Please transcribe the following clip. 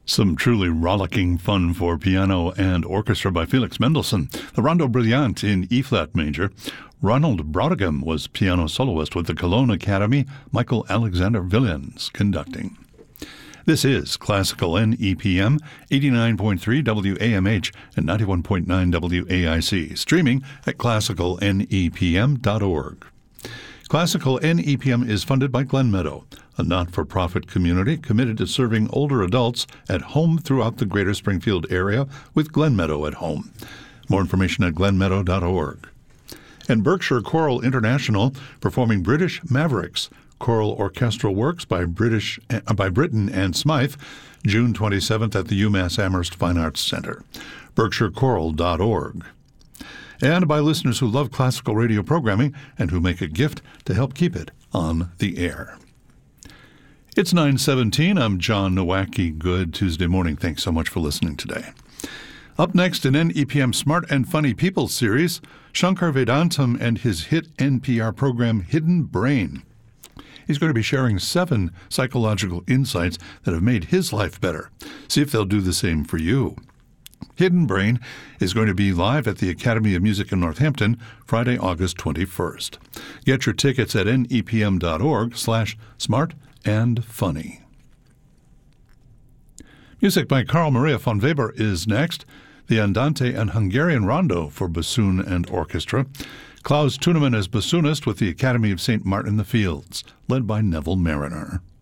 Some truly rollicking fun for piano and orchestra by Felix Mendelssohn. The Rondo Brillante in E-flat major. Ronald Brautigam was piano soloist with the Cologne Academy. Michael Alexander Villens conducting. This is Classical NEPM, 89.3 WAMH and 91.9 WAIC, streaming at classicalnepm.org. Classical NEPM is funded by Glen Meadow, a not-for-profit community committed to serving older adults at home throughout the greater Springfield area with Glen Meadow at home. More information at glenmeadow.org. And Berkshire Choral International performing British Mavericks, choral orchestral works by Britton and Smythe, June 27th at the UMass Amherst Fine Arts Center. berkshirechoral.org. And by listeners who love classical radio programming and who make a gift to help keep it on the air. It's 9:17. I'm John Nowacki. Good Tuesday morning. Thanks so much for listening today. Up next in NEPM Smart and Funny People series, Shankar Vedantam and his hit NPR program Hidden Brain. He's going to be sharing 7 psychological insights that have made his life better. See if they'll do the same for you. Hidden Brain is going to be live at the Academy of Music in Northampton Friday, August 21st. Get your tickets at nepm.org/smartandfunny. Music by Carl Maria von Weber is next. The Andante and Hungarian Rondo for bassoon and orchestra. Klaus Tunemann as bassoonist with the Academy of St. Martin in the Fields, led by Neville Mariner.